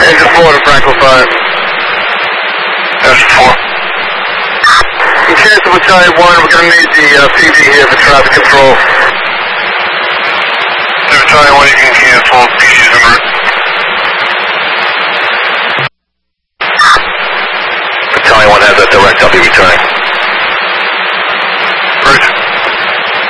Engine 4 to Franklin 5. Engine 4. In case of Battalion 1, we're going to need the PD here for traffic control. Battalion 1, you can cancel. PD's en route. Battalion 1 has a direct, I'll be returning.